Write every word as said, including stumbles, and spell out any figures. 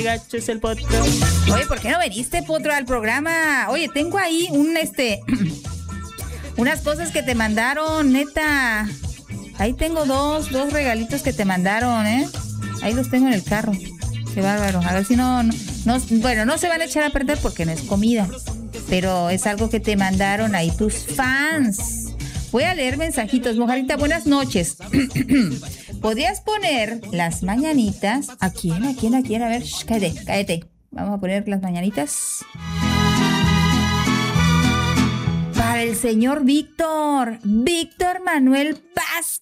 gacho es el potro. Oye, ¿por qué no viniste, potro, al programa? Oye, tengo ahí un, este... unas cosas que te mandaron, neta. Ahí tengo dos, dos regalitos que te mandaron, ¿eh? Ahí los tengo en el carro. Qué bárbaro. A ver si no, no, no... Bueno, no se van a echar a perder porque no es comida. Pero es algo que te mandaron ahí tus fans. Voy a leer mensajitos. Mojarita, buenas noches. ¿Podrías poner las mañanitas? ¿A quién? ¿A quién? ¿A quién? A ver, shh, cállate, cállate. Vamos a poner las mañanitas. Para el señor Víctor. Víctor Manuel Vázquez.